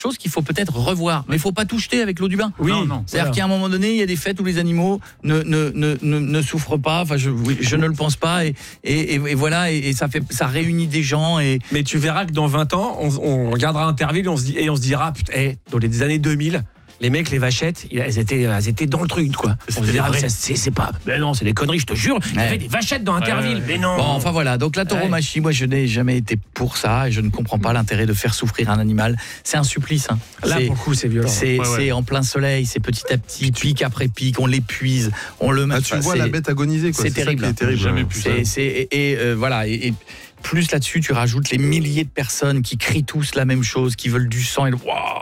chose qu'il faut peut-être revoir. Mais il ne faut pas tout jeter avec l'eau du bain. Oui, C'est-à-dire qu'à un moment donné, il y a des fêtes où les animaux ne souffrent pas. Enfin, je ne le pense pas. Et voilà, et ça réunit des gens. Mais tu verras que dans 20 ans, on regardera Interville et on se dira, putain, dans les années 2000, les mecs, les vachettes, elles étaient dans le truc, quoi. On se dira, c'est pas. Mais non, c'est des conneries, je te jure. Il y avait des vachettes dans Interville. Mais non. Bon, enfin voilà. Donc la tauromachie, moi, je n'ai jamais été pour ça et je ne comprends pas l'intérêt de faire souffrir un animal. C'est un supplice. Hein. Là, pour le coup, c'est violent. C'est en plein soleil, c'est petit à petit, pic après pic, on l'épuise, on le met. Tu vois la bête agoniser, quoi. C'est terrible. C'est terrible. Jamais pu ça. Voilà. Et plus là-dessus, tu rajoutes les milliers de personnes qui crient tous la même chose, qui veulent du sang. Et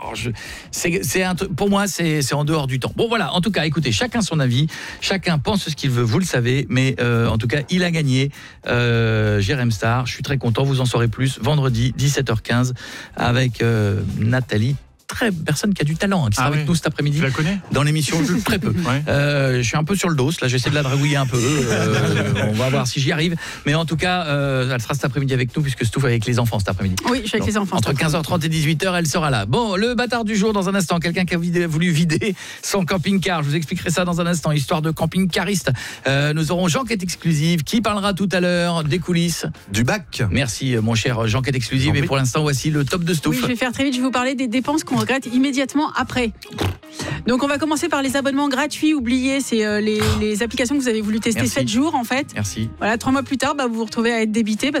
pour moi, c'est en dehors du temps. Bon, voilà. En tout cas, écoutez, chacun son avis, chacun pense ce qu'il veut, vous le savez. Mais en tout cas, il a gagné. Jérém Star, je suis très content. Vous en saurez plus vendredi 17h15 avec Nathalie. Personne qui a du talent qui sera avec nous cet après-midi. Tu la connais dans l'émission, très peu. Je suis un peu sur le dos, là j'essaie de la dragouiller un peu. On va voir si j'y arrive. Mais en tout cas, elle sera cet après-midi avec nous puisque Stouff avec les enfants cet après-midi. Oui, je suis avec les enfants. Entre 15h30 et 18h, elle sera là. Bon, le bâtard du jour dans un instant. Quelqu'un qui a voulu vider son camping-car. Je vous expliquerai ça dans un instant. Histoire de camping-cariste. Nous aurons Jean-Quête Exclusive qui parlera tout à l'heure des coulisses. Du bac. Merci mon cher Jean-Quête Exclusive. Et pour l'instant, voici le top de Stouff. Oui, je vais faire très vite. Je vais vous parler des dépenses qu'on regrette immédiatement après. Donc on va commencer par les abonnements gratuits oubliés, c'est les applications que vous avez voulu tester 7 jours en fait. Merci. Voilà, 3 mois plus tard, vous vous retrouvez à être débité